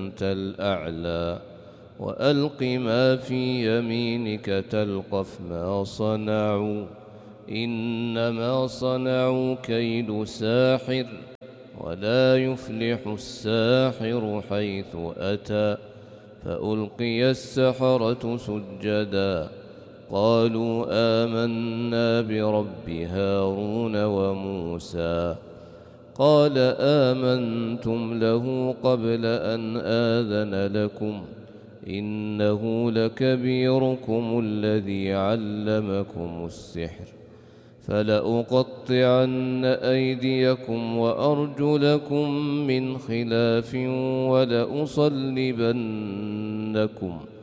أنت الأعلى وألق ما في يمينك تلقف ما صنعوا إنما صنعوا كيد ساحر ولا يفلح الساحر حيث أتى فألقي السحرة سجدا قالوا آمنا برب هارون وموسى قال آمنتم له قبل أن آذن لكم إنه لكبيركم الذي علمكم السحر فلأقطعن أيديكم وأرجلكم من خلاف ولأصلبنكم